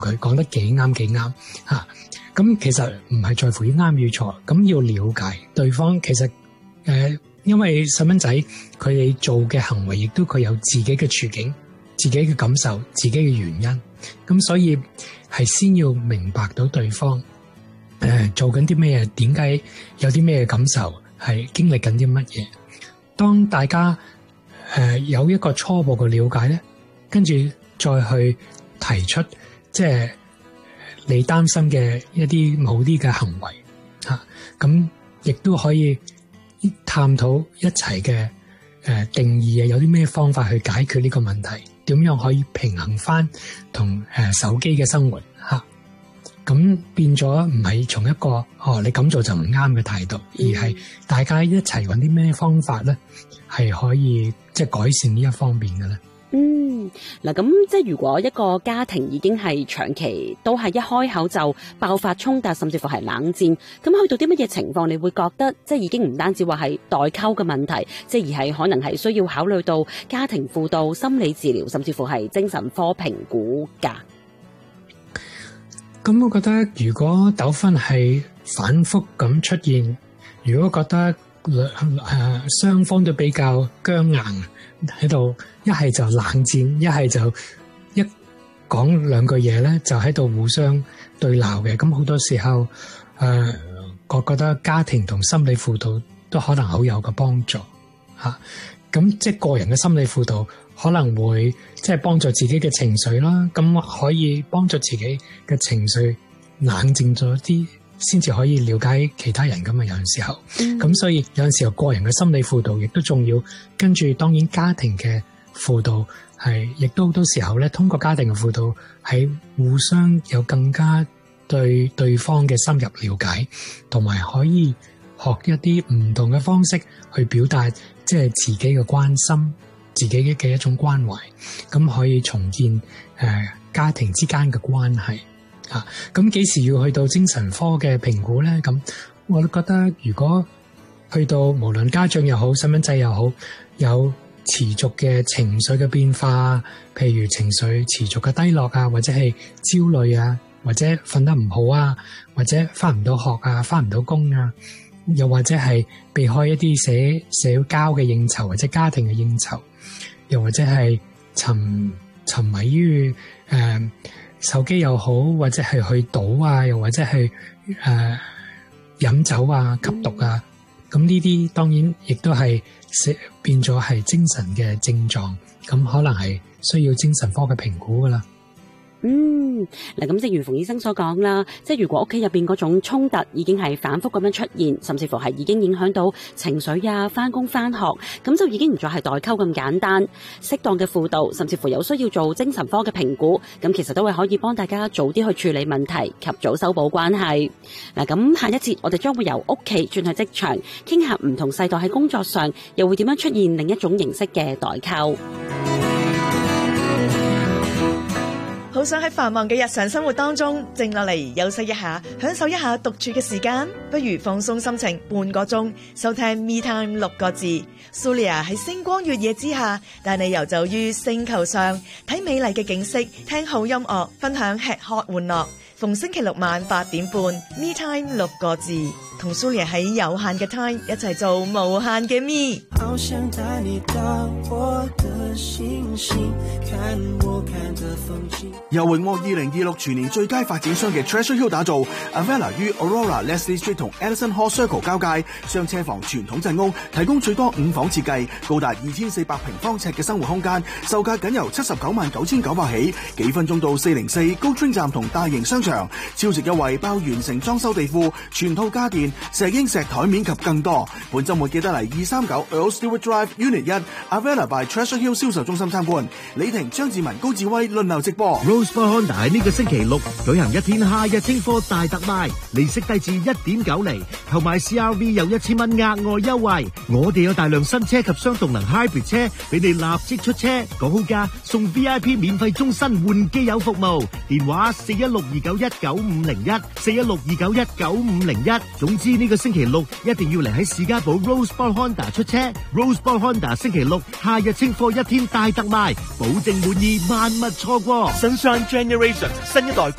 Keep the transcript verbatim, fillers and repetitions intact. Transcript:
佢講得幾啱幾啱嚇。咁其實唔係在乎於啱與錯，咁要了解對方。其實誒、呃，因為細蚊仔佢哋做嘅行為，亦都佢有自己嘅處境、自己嘅感受、自己嘅原因。咁所以係先要明白到對方誒、呃、做緊啲咩嘢，點解有啲咩感受，係經歷緊啲乜嘢。當大家誒、呃、有一個初步嘅了解咧，跟住再去提出即係你擔心嘅一啲某啲嘅行為嚇，咁亦都可以探討一齊嘅誒定義啊，有啲咩方法去解決呢個問題？點樣可以平衡翻同誒手機嘅生活嚇？咁變咗唔係從一個哦你咁做就唔啱嘅態度，而係大家一齊揾啲咩方法咧，係可以即係改善呢一方面嘅咧。 嗯，嗱，咁即係如果一個家庭已經係長期都係一開口就爆發衝突，甚至乎係冷戰，咁去到啲乜嘢情況，你會覺得即係已經唔單止話係代溝嘅問題，即係而係可能係需要考慮到家庭輔導、心理治療，甚至乎係精神科評估㗎。 咁我覺得如果糾紛係反覆咁出現，如果覺得誒雙方都比較僵硬喺度，一係就冷戰，一係就一講兩句嘢咧，就喺度互相對鬧嘅。咁好多時候，誒、呃，我覺得家庭同心理輔導都可能好有個幫助嚇。咁、啊、即係個人嘅心理輔導可能會即係幫助自己嘅情緒啦。咁可以幫助自己嘅情緒冷靜咗啲，先至可以了解其他人咁啊。有陣時候，咁、嗯、所以有陣時候個人嘅心理輔導亦都重要。跟住當然家庭嘅輔導係，亦都好多時候咧，通過家庭嘅輔導係互相有更加對對方嘅深入了解，同埋可以學一啲唔同嘅方式去表達，即係自己嘅關心，自己嘅一種關懷，咁可以重建誒、呃、家庭之間嘅關係啊。咁幾時要去到精神科嘅評估咧？咁我都覺得如果去到無論家長又好，細蚊仔又好，有持續嘅情緒嘅變化，譬如情緒持續嘅低落啊，或者係焦慮啊，或者瞓得唔好啊，或者返唔到學啊，返唔到工啊，又或者係避開一啲社社交嘅應酬或者家庭嘅應酬，又或者係沉沉迷於誒、呃、手機又好，或者係去賭啊，又或者係誒飲酒啊、吸毒啊。咁呢啲當然亦都係變咗係精神嘅症狀，咁可能係需要精神科嘅評估噶啦。 嗯，嗱，咁正如馮醫生所講啦，即係如果屋企入邊嗰種衝突已經係反覆咁樣出現，甚至乎係已經影響到情緒啊、翻工翻學，咁就已經唔再係代溝咁簡單。適當嘅輔導，甚至乎有需要做精神科嘅評估，咁其實都會可以幫大家早啲去處理問題，及早修補關係。嗱，咁下一節我哋將會由屋企轉去職場，傾下唔同世代喺工作上又會點樣出現另一種形式嘅代溝。 好想喺繁忙嘅日常生活當中靜落嚟休息一下，享受一下獨處嘅時間，不如放鬆心情半個鐘，收聽 Me Time 六個字。Sulia 喺星光月夜之下，帶你遊走於星球上，睇美麗嘅景色，聽好音樂，分享吃喝玩樂。逢星期六晚八點半 Me Time 六個字，同 Sulia 喺有限嘅 time 一齊做無限嘅 Me。好想帶你到我的星星，看我看的風景。 由榮獲二零二六全年最佳發展商嘅 Treasure Hill 打造 Avella 於 Aurora Leslie Street 同 Edison Hall Circle 交界，雙車房傳統鎮屋，提供最多五房設計，高達二千四百平方尺嘅生活空間，售價僅由七十九萬九千九百起，幾分鐘到四零四高川站同大型商場，超值優惠包完成裝修地庫、全套家電、石英石台面及更多。本週末記得嚟二三九 Earl Stewart Drive Unit 一 Avella by Treasure Hill 銷售中心參觀。李婷、張志文、高志威輪流直播。 Rosebud Honda 喺呢個星期六舉行一天夏日清貨大特賣，利息低至一點九厘，購買 C R V 有一千蚊額外優惠。我哋有大量新車及雙動能 Hybrid 車俾你立即出車，講好價送 V I P 免費終身換機油服務。電話四一六二九一九五零一四一六二九一九五零一。總之呢個星期六一定要嚟喺士嘉堡 Rosebud Honda 出車。Rosebud Honda 星期六夏日清貨一天大特賣，保證滿意，萬勿錯過。 Sunshine Generations 新一代